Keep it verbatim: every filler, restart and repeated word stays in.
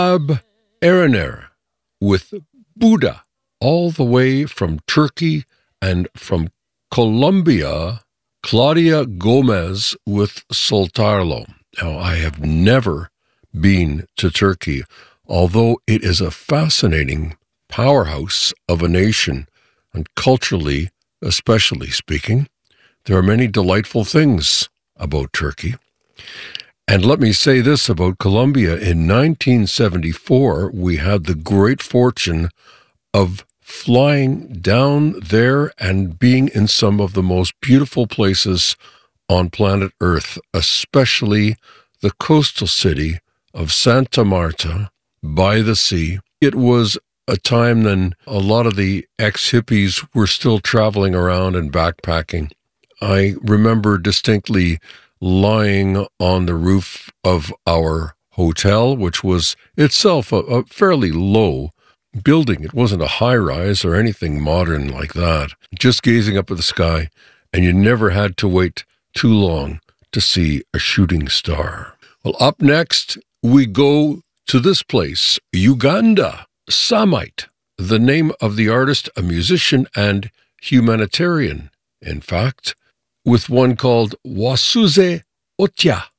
Ab Erener with Buddha, all the way from Turkey, and from Colombia, Claudia Gomez with Soltarlo. Now, I have never been to Turkey, although it is a fascinating powerhouse of a nation, and culturally, especially speaking, there are many delightful things about Turkey. And let me say this about Colombia. In nineteen seventy-four, we had the great fortune of flying down there and being in some of the most beautiful places on planet Earth, especially the coastal city of Santa Marta by the sea. It was a time then a lot of the ex-hippies were still traveling around and backpacking. I remember distinctly lying on the roof of our hotel, which was itself a, a fairly low building. It wasn't a high-rise or anything modern like that. Just gazing up at the sky, and you never had to wait too long to see a shooting star. Well, up next, we go to this place, Uganda. Samite, the name of the artist, a musician and humanitarian, in fact, with one called Wasuze Otya.